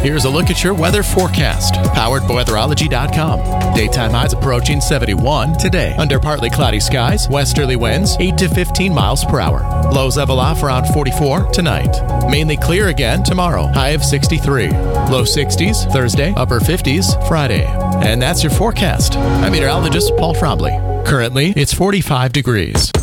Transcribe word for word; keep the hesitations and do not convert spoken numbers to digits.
Here's a look at your weather forecast, powered by weatherology dot com. Daytime highs approaching seventy-one today. Under partly cloudy skies, westerly winds eight to fifteen miles per hour. Lows level off around forty-four tonight. Mainly clear again tomorrow. High of sixty-three. Low sixties Thursday, upper fifties Friday. And that's your forecast. I'm meteorologist Paul Trombley. Currently, it's forty-five degrees.